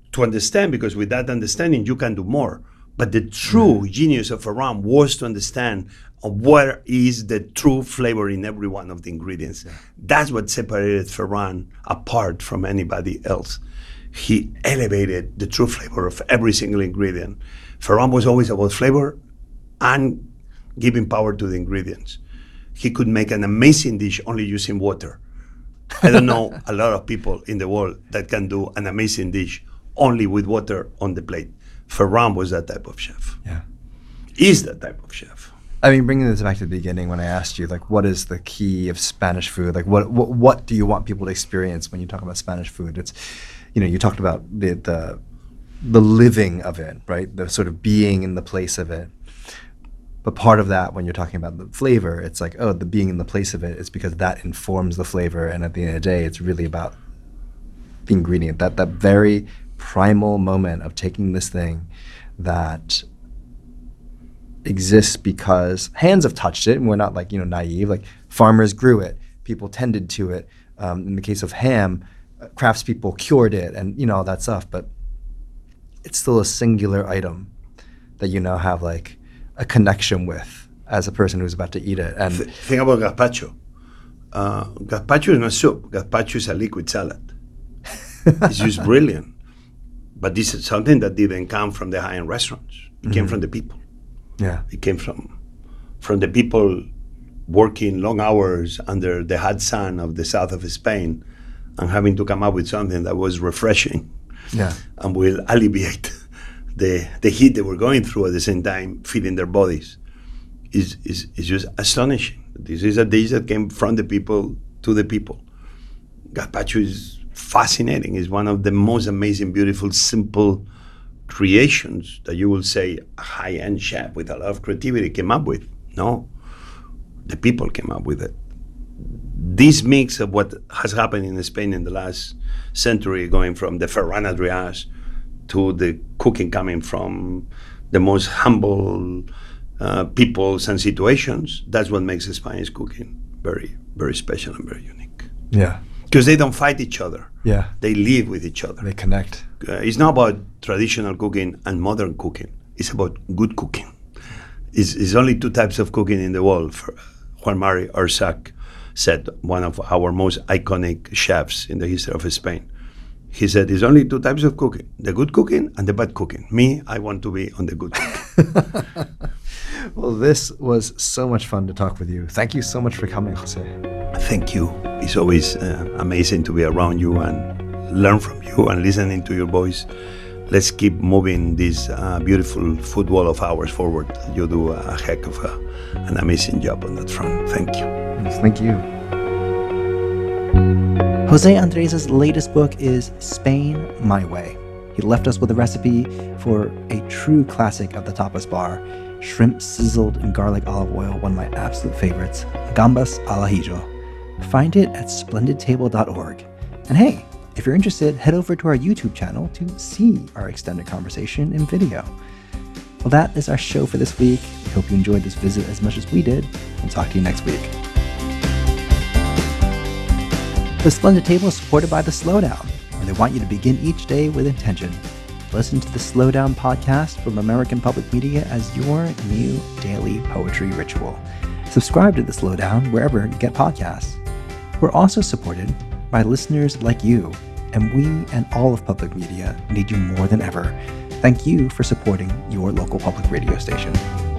to understand, because with that understanding, you can do more. But the true genius of Ferran was to understand what is the true flavor in every one of the ingredients. Yeah. That's what separated Ferran apart from anybody else. He elevated the true flavor of every single ingredient. Ferran was always about flavor and giving power to the ingredients. He could make an amazing dish only using water. I don't know a lot of people in the world that can do an amazing dish only with water on the plate. Ferran was that type of chef. Yeah. Is that type of chef. I mean, bringing this back to the beginning, when I asked you, like, what is the key of Spanish food? Like, what do you want people to experience when you talk about Spanish food? It's, you know, you talked about the living of it, right? The sort of being in the place of it. But part of that, when you're talking about the flavor, it's like, oh, the being in the place of it is because that informs the flavor. And at the end of the day, it's really about the ingredient, that very primal moment of taking this thing that exists because hands have touched it, and we're not, like, you know, naive. Like, farmers grew it, people tended to it. In the case of ham, craftspeople cured it, and, you know, all that stuff. But it's still a singular item that you now have, like, a connection with as a person who's about to eat it. And think about gazpacho. Gazpacho is not soup. Gazpacho is a liquid salad. It's just brilliant. But this is something that didn't come from the high-end restaurants. It came from the people. Yeah. It came from the people working long hours under the hot sun of the south of Spain and having to come up with something that was refreshing. Yeah. And will alleviate the heat they were going through at the same time, feeding their bodies. Is just astonishing. This is a dish that came from the people to the people. Gazpacho is fascinating. It's one of the most amazing, beautiful, simple creations that you will say a high-end chef with a lot of creativity came up with. No, the people came up with it. This mix of what has happened in Spain in the last century, going from the Ferran Adriàs to the cooking coming from the most humble peoples and situations, that's what makes Spanish cooking very, very special and very unique. Yeah. Because they don't fight each other. Yeah. They live with each other. They connect. It's not about traditional cooking and modern cooking. It's about good cooking. It's only two types of cooking in the world. Juan Mari Arsac said, one of our most iconic chefs in the history of Spain. He said, there's only two types of cooking, the good cooking and the bad cooking. Me, I want to be on the good cooking. Well, this was so much fun to talk with you. Thank you so much for coming, Jose. Thank you. It's always amazing to be around you and learn from you and listening to your voice. Let's keep moving this beautiful food wall of ours forward. You do a heck of an amazing job on that front. Thank you. Yes, thank you. Jose Andres' latest book is Spain My Way. He left us with a recipe for a true classic of the tapas bar, shrimp sizzled in garlic olive oil, one of my absolute favorites, gambas al ajillo. Find it at splendidtable.org. And hey, if you're interested, head over to our YouTube channel to see our extended conversation in video. Well, that is our show for this week. We hope you enjoyed this visit as much as we did. We'll talk to you next week. The Splendid Table is supported by The Slowdown, where they want you to begin each day with intention. Listen to the Slowdown podcast from American Public Media as your new daily poetry ritual. Subscribe to The Slowdown wherever you get podcasts. We're also supported by listeners like you, and we and all of public media need you more than ever. Thank you for supporting your local public radio station.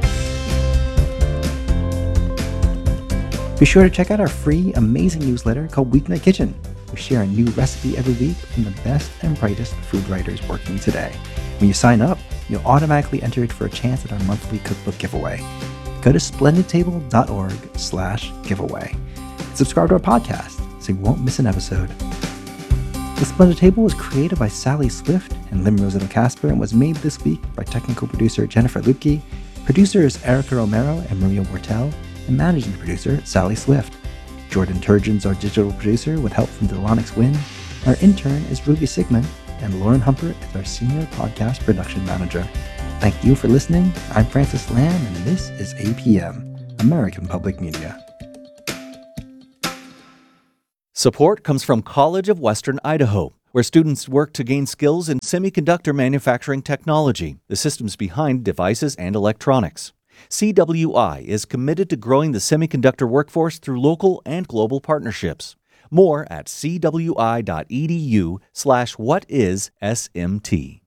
Be sure to check out our free, amazing newsletter called Weeknight Kitchen. We share a new recipe every week from the best and brightest food writers working today. When you sign up, you'll automatically enter it for a chance at our monthly cookbook giveaway. Go to splendidtable.org/giveaway. Subscribe to our podcast so you won't miss an episode. The Splendid Table was created by Sally Swift and Lim Rosetta Casper and was made this week by technical producer Jennifer Lupke, producers Erica Romero and Maria Wortel, and managing producer Sally Swift. Jordan Turgeon's our digital producer with help from Delonix Wynn. Our intern is Ruby Sigmund, and Lauren Humpert is our senior podcast production manager. Thank you for listening. I'm Francis Lamb, and this is APM, American Public Media. Support comes from College of Western Idaho. where students work to gain skills in semiconductor manufacturing technology, the systems behind devices and electronics. CWI is committed to growing the semiconductor workforce through local and global partnerships. More at cwi.edu/whatisSMT.